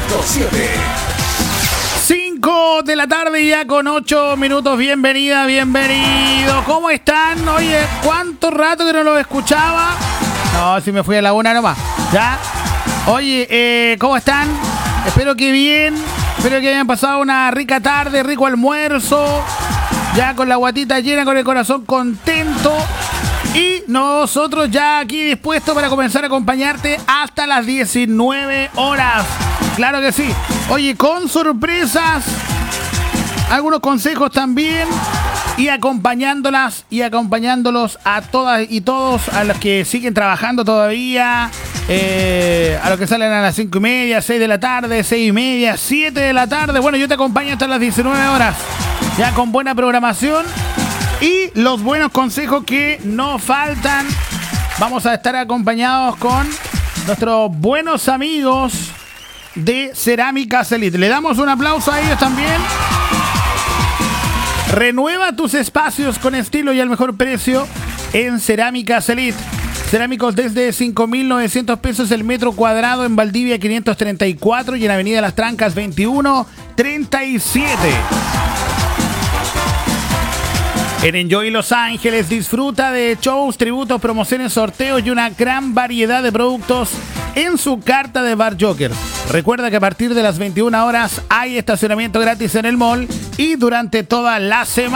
5 de la tarde ya con 8 minutos. Bienvenida, bienvenido. ¿Cómo están? Oye, ¿cuánto rato que no los escuchaba? No, si me fui a la una nomás. ¿Ya? Oye, ¿cómo están? Espero que bien. Espero que hayan pasado una rica tarde, rico almuerzo. Ya con la guatita llena, con el corazón contento. Y nosotros ya aquí dispuestos para comenzar a acompañarte hasta las 19 horas. Claro que sí. Oye, con sorpresas, algunos consejos también. Y acompañándolas y acompañándolos a todas y todos, a los que siguen trabajando todavía, a los que salen a las 5:30, 6 de la tarde, 6:30, 7 de la tarde. Bueno, yo te acompaño hasta las 19 horas, ya con buena programación y los buenos consejos que no faltan. Vamos a estar acompañados con nuestros buenos amigos de Cerámicas Elite. Le damos un aplauso a ellos también. Renueva tus espacios con estilo y al mejor precio en Cerámicas Elite. Cerámicos desde 5.900 pesos el metro cuadrado en Valdivia 534 y en Avenida Las Trancas 2137. En Enjoy Los Ángeles disfruta de shows, tributos, promociones, sorteos y una gran variedad de productos en su carta de Bar Joker. Recuerda que a partir de las 21 horas hay estacionamiento gratis en el mall y durante toda la semana.